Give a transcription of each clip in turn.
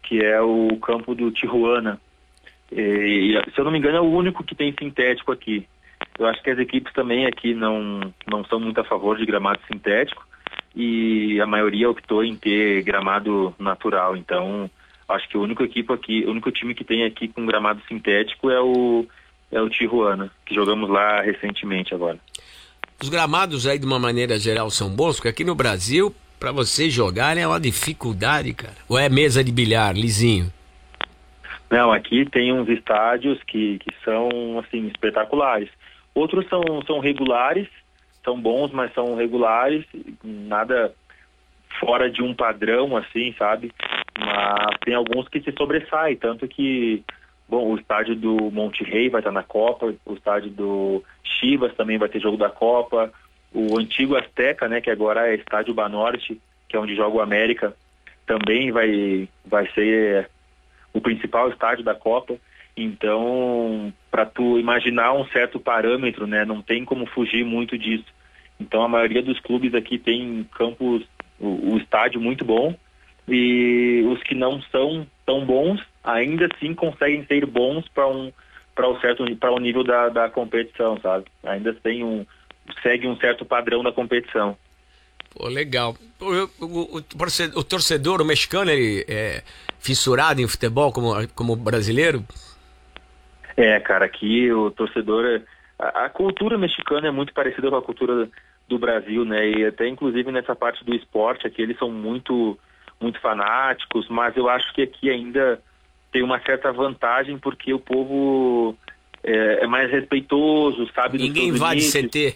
que é o campo do Tijuana. Se eu não me engano, é o único que tem sintético aqui. Eu acho que as equipes também aqui não são muito a favor de gramado sintético, e a maioria optou em ter gramado natural. Então, acho que o único time que tem aqui com gramado sintético é o Tijuana, que jogamos lá recentemente agora. Os gramados aí, de uma maneira geral, são bons, porque aqui no Brasil, para vocês jogarem é uma dificuldade, cara. Ou é mesa de bilhar, lisinho? Não, aqui tem uns estádios que são, assim, espetaculares. Outros são regulares, são bons, mas são regulares, nada fora de um padrão, assim, sabe? Mas tem alguns que se sobressaem, tanto que, bom, o estádio do Monte Rei vai estar na Copa, o estádio do Chivas também vai ter jogo da Copa, o antigo Azteca, né, que agora é Estádio Banorte, que é onde joga o América, também vai ser o principal estádio da Copa. Então, para tu imaginar um certo parâmetro, né, não tem como fugir muito disso. Então, a maioria dos clubes aqui tem campos, o estádio muito bom, e os que não são tão bons, ainda assim conseguem ser bons para o nível da competição, sabe? Ainda segue um certo padrão da competição. Pô, legal. O torcedor, o mexicano, ele é fissurado em futebol como brasileiro? Cara, aqui o torcedor, a cultura mexicana é muito parecida com a cultura do Brasil, né? E até inclusive nessa parte do esporte aqui eles são muito, muito fanáticos, mas eu acho que aqui ainda tem uma certa vantagem porque o povo é mais respeitoso, sabe? Ninguém invade CT.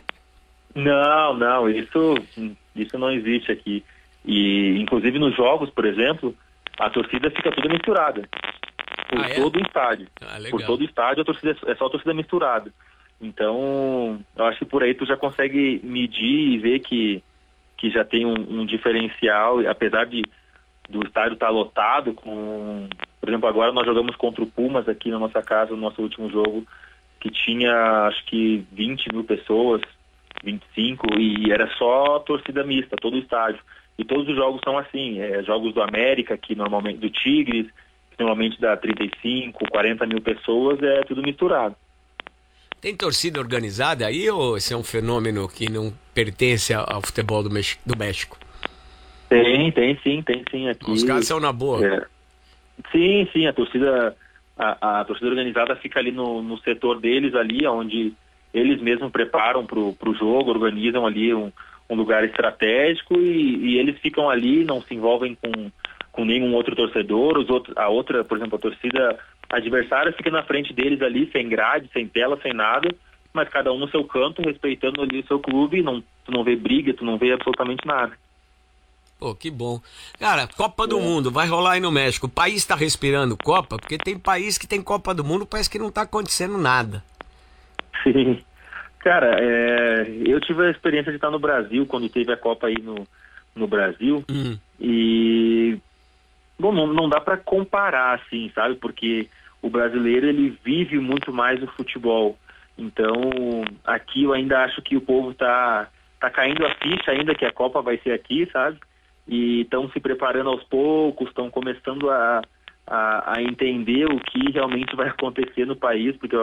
Não, isso não existe aqui. E inclusive nos jogos, por exemplo, a torcida fica toda misturada. Todo o estádio. Por todo o estádio, a torcida é só a torcida misturada. Então, eu acho que por aí tu já consegue medir e ver que já tem um diferencial, apesar do estádio estar lotado por exemplo, agora nós jogamos contra o Pumas aqui na nossa casa, no nosso último jogo, que tinha, acho que 20 mil pessoas, 25, e era só torcida mista, todo o estádio. E todos os jogos são assim, jogos do América, que normalmente, do Tigres, normalmente dá 35, 40 mil pessoas, é tudo misturado. Tem torcida organizada aí, ou esse é um fenômeno que não pertence ao futebol do México? Tem sim. Aqui, os caras são na boa. Sim, a torcida organizada fica ali no setor deles ali, onde eles mesmos preparam pro jogo, organizam ali um lugar estratégico e eles ficam ali, não se envolvem com nenhum outro torcedor. Por exemplo, a torcida adversária fica na frente deles ali, sem grade, sem tela, sem nada, mas cada um no seu canto, respeitando ali o seu clube, tu não vê briga, tu não vê absolutamente nada. Pô, que bom. Cara, Copa do Mundo, vai rolar aí no México. O país tá respirando Copa? Porque tem país que tem Copa do Mundo, parece que não tá acontecendo nada. Sim. Cara, eu tive a experiência de estar no Brasil, quando teve a Copa aí no Brasil, e bom, não dá para comparar, assim, sabe? Porque o brasileiro, ele vive muito mais o futebol. Então, aqui eu ainda acho que o povo tá caindo a ficha ainda que a Copa vai ser aqui, sabe? E estão se preparando aos poucos, estão começando a entender o que realmente vai acontecer no país, porque